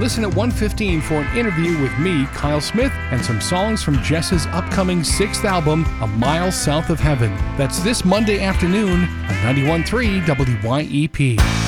Listen at 1:15 for an interview with me, Kyle Smith, and some songs from Jess's upcoming 6th album, A Mile South of Heaven. That's this Monday afternoon on 91.3 WYEP.